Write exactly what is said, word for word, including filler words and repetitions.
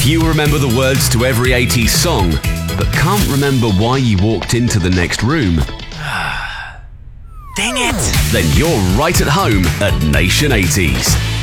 you remember the words to every eighties song, but can't remember why you walked into the next room, Dang it! then you're right at home at Nation eighties.